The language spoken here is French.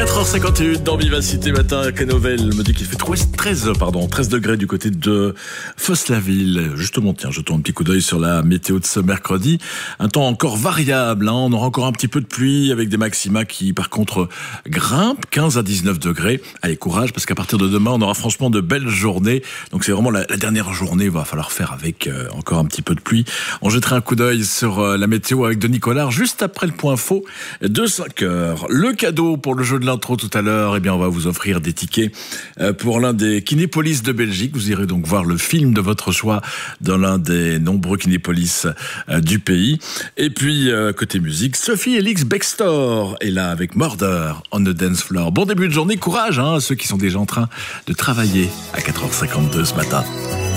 4h51 dans Vivacité Matin. Canovel me dit qu'il fait 13 degrés du côté de Fosse-la-Ville. Justement, tiens, jetons un petit coup d'œil sur la météo de ce mercredi. Un temps encore variable, hein. On aura encore un petit peu de pluie avec des maxima qui, par contre, grimpent 15 à 19 degrés. Allez, courage, parce qu'à partir de demain, on aura franchement de belles journées. Donc c'est vraiment la dernière journée. Il va falloir faire avec encore un petit peu de pluie. On jettera un coup d'œil sur la météo avec Denis Collard juste après le point faux de 5 heures. Le cadeau pour le jeu de l'intro tout à l'heure, eh bien, on va vous offrir des tickets pour l'un des Kinépolis de Belgique. Vous irez donc voir le film de votre choix dans l'un des nombreux Kinépolis du pays. Et puis, côté musique, Sophie Elix Bextor est là avec Murder on the Dance Floor. Bon début de journée, courage, hein, ceux qui sont déjà en train de travailler à 4h52 ce matin.